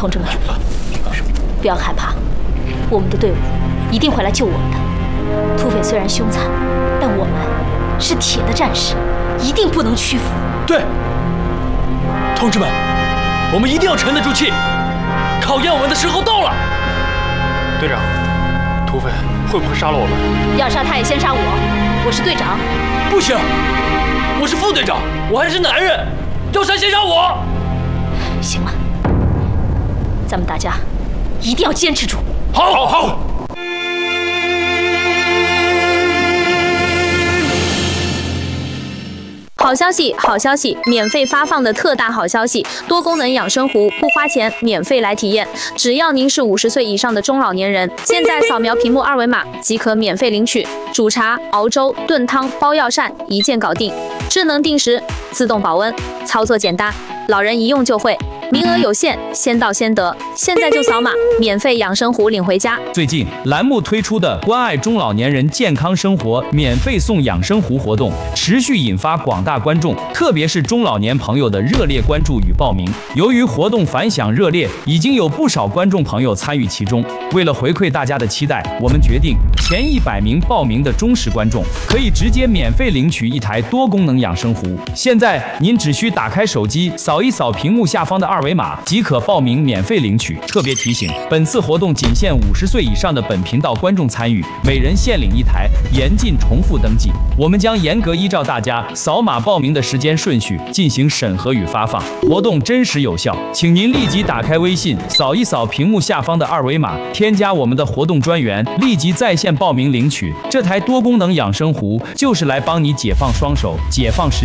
同志们，不要害怕，我们的队伍一定会来救我们的。土匪虽然凶残，但我们是铁的战士，一定不能屈服。 对，同志们，我们一定要沉得住气，考验我们的时候到了。 队长，土匪会不会杀了我们？ 要杀他也先杀我，我是队长。 不行，我是副队长，我还是男人，要杀先杀我。 行了，咱们大家一定要坚持住。 好。 好消息，好消息！免费发放的特大好消息，多功能养生壶不花钱，免费来体验。只要您是50岁以上的中老年人，现在扫描屏幕二维码即可免费领取。煮茶、熬粥、炖汤、包药膳，一键搞定。智能定时，自动保温，操作简单，老人一用就会。名额有限，先到先得，现在就扫码，免费养生壶领回家。 最近栏目推出的关爱中老年人健康生活免费送养生壶活动，持续引发广大观众，特别是中老年朋友的热烈关注与报名。由于活动反响热烈，已经有不少观众朋友参与其中。为了回馈大家的期待，我们决定前100名报名的忠实观众可以直接免费领取一台多功能养生壶。现在您只需打开手机，扫一扫屏幕下方的二维码即可报名免费领取。特别提醒，本次活动仅限50岁以上的本频道观众参与，每人限领一台，严禁重复登记。我们将严格依照大家扫码报名的时间顺序进行审核与发放，活动真实有效。请您立即打开微信，扫一扫屏幕下方的二维码，添加我们的活动专员，立即在线报名领取。这台多功能养生壶就是来帮你解放双手，解放时间。